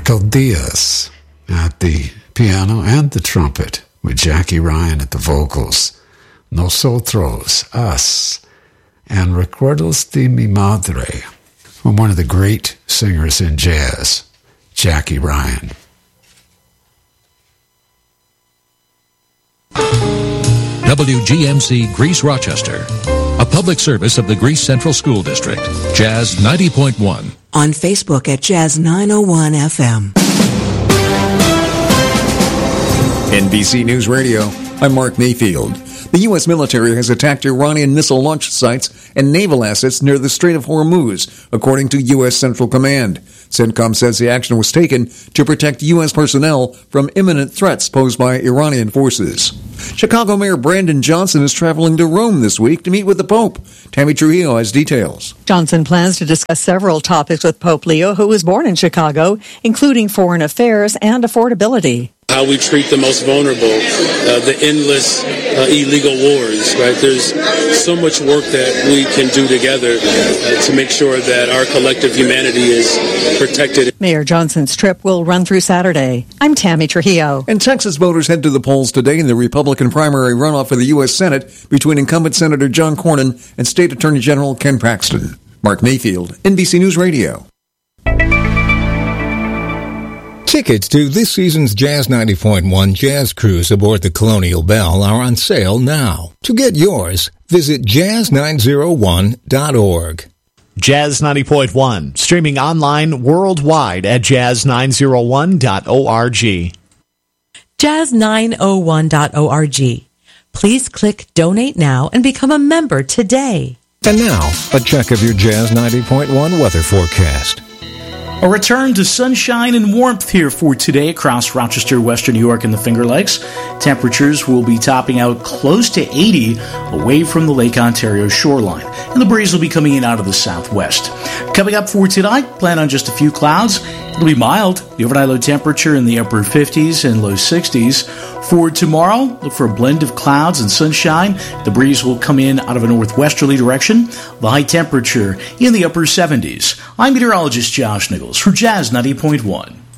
Michael Diaz at the piano and the trumpet, with Jackie Ryan at the vocals. Nosotros, Us, and Recuerdos de mi Madre, from one of the great singers in jazz, Jackie Ryan. WGMC Greece Rochester, a public service of the Greece Central School District. Jazz 90.1. On Facebook at Jazz 901 FM. NBC News Radio, I'm Mark Mayfield. The U.S. military has attacked Iranian missile launch sites and naval assets near the Strait of Hormuz, according to U.S. Central Command. CENTCOM says the action was taken to protect U.S. personnel from imminent threats posed by Iranian forces. Chicago Mayor Brandon Johnson is traveling to Rome this week to meet with the Pope. Tammy Trujillo has details. Johnson plans to discuss several topics with Pope Leo, who was born in Chicago, including foreign affairs and affordability. How we treat the most vulnerable, the endless illegal wars, right? There's so much work that we can do together to make sure that our collective humanity is protected. Mayor Johnson's trip will run through Saturday. I'm Tammy Trujillo. And Texas voters head to the polls today in the Republican primary runoff for the U.S. Senate between incumbent Senator John Cornyn and State Attorney General Ken Paxton. Mark Mayfield, NBC News Radio. Tickets to this season's Jazz 90.1 Jazz Cruise aboard the Colonial Belle are on sale now. To get yours, visit jazz901.org. Jazz 90.1, streaming online worldwide at jazz901.org. jazz901.org. Please click Donate Now and become a member today. And now, a check of your Jazz 90.1 weather forecast. A return to sunshine and warmth here for today across Rochester, Western New York, and the Finger Lakes. Temperatures will be topping out close to 80 away from the Lake Ontario shoreline, and the breeze will be coming in out of the southwest. Coming up for tonight, plan on just a few clouds. It'll be mild. The overnight low temperature in the upper 50s and low 60s. For tomorrow, look for a blend of clouds and sunshine. The breeze will come in out of a northwesterly direction. The high temperature in the upper 70s. I'm meteorologist Josh Nichols for Jazz 90.1.